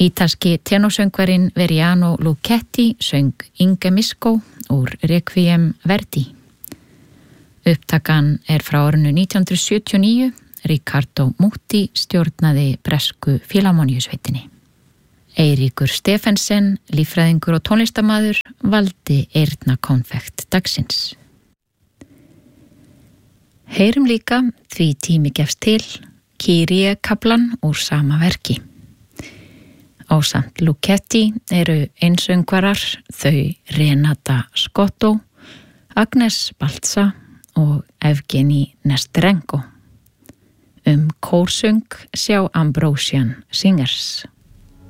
Ítalski tenórsöngvarinn Veriano Luchetti söng Inge Misco úr Requiem Verdi. Upptakan frá árinu 1979, Riccardo Muti stjórnaði bresku Fílharmoníusveitinni. Eiríkur Stephensen, líffræðingur og tónlistamaður, valdi eyrnakonfekt dagsins. Heyrum líka Því tími gefst til, Kyrie-kaflan úr sama verki. Ásamt Luchetti einsöngvarar þau Renata Scotto, Agnes Balza og Evgeni Nesterenko. Kórsöng sjá Ambrosian Singers.